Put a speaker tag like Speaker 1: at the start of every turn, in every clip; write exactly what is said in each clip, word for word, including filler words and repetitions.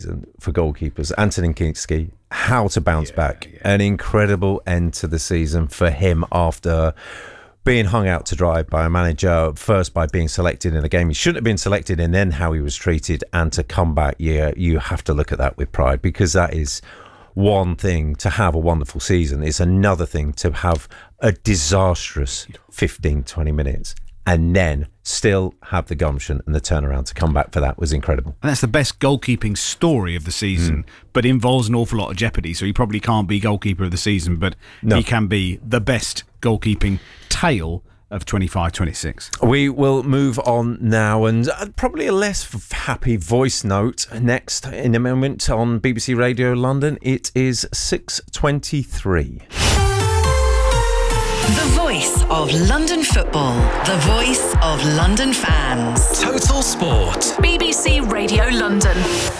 Speaker 1: season for goalkeepers. Antonin Kinski, how to bounce
Speaker 2: yeah,
Speaker 1: back.
Speaker 2: Yeah.
Speaker 1: An incredible end to the season for him after being hung out to dry by a manager, first by being selected in a game he shouldn't have been selected in, then how he was treated, and to come back. Yeah, you have to look at that with pride, because that is one thing to have a wonderful season. It's another thing to have a disastrous fifteen, twenty minutes and then still have the gumption and the turnaround to come back for that was incredible.
Speaker 2: And that's the best goalkeeping story of the season, mm. but involves an awful lot of jeopardy. So he probably can't be goalkeeper of the season, but no. he can be the best goalkeeping tale of twenty-five twenty-six.
Speaker 1: We will move on now, and probably a less happy voice note next in a moment on B B C Radio London. It is six twenty-three.
Speaker 3: The voice of London football. The voice of London fans.
Speaker 4: Total Sport.
Speaker 3: B B C Radio London.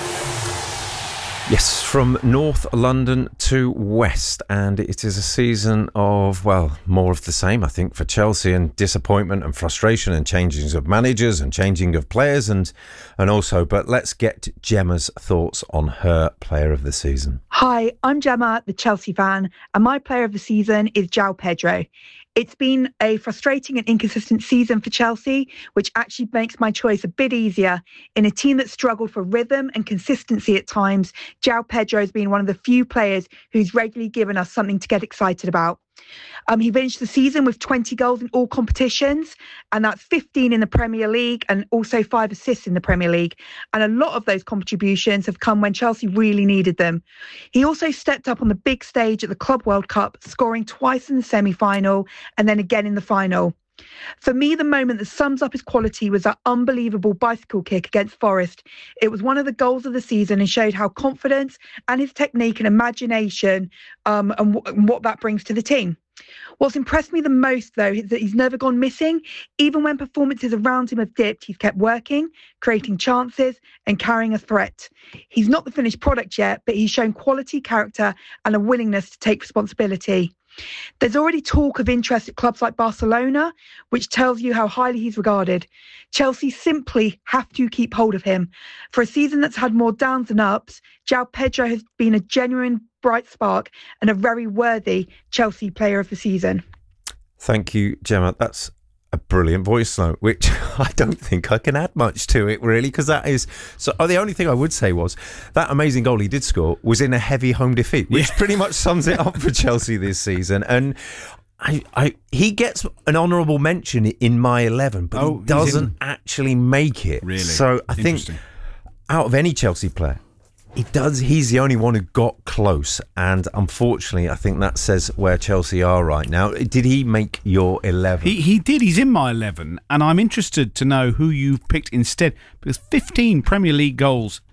Speaker 1: Yes, from North London to West, and it is a season of, well, more of the same, I think, for Chelsea, and disappointment and frustration and changings of managers and changing of players and and also, but let's get Gemma's thoughts on her player of the season.
Speaker 5: Hi, I'm Gemma, the Chelsea fan, and my player of the season is João Pedro. It's been a frustrating and inconsistent season for Chelsea, which actually makes my choice a bit easier. In a team that struggled for rhythm and consistency at times, João Pedro has been one of the few players who's regularly given us something to get excited about. Um, he finished the season with twenty goals in all competitions, and that's fifteen in the Premier League and also five assists in the Premier League. And a lot of those contributions have come when Chelsea really needed them. He also stepped up on the big stage at the Club World Cup, scoring twice in the semi-final and then again in the final. For me, the moment that sums up his quality was that unbelievable bicycle kick against Forest. It was one of the goals of the season and showed how confidence and his technique and imagination um, and, w- and what that brings to the team. What's impressed me the most, though, is that he's never gone missing. Even when performances around him have dipped, he's kept working, creating chances and carrying a threat. He's not the finished product yet, but he's shown quality, character and a willingness to take responsibility. There's already talk of interest at clubs like Barcelona, which tells you how highly he's regarded. Chelsea simply have to keep hold of him. For a season that's had more downs than ups, João Pedro has been a genuine bright spark and a very worthy Chelsea player of the season.
Speaker 1: Thank you, Gemma. That's a brilliant voice note, which I don't think I can add much to it, really, because that is... So oh, the only thing I would say was that amazing goal he did score was in a heavy home defeat, which yeah. pretty much sums it up for Chelsea this season. And I, I he gets an honourable mention in my eleven, but oh, he doesn't actually make it.
Speaker 2: Really?
Speaker 1: So I think out of any Chelsea player, He does. He's the only one who got close, and unfortunately, I think that says where Chelsea are right now. Did he make your eleven?
Speaker 2: He he did. He's in my eleven, and I'm interested to know who you picked instead, because fifteen Premier League goals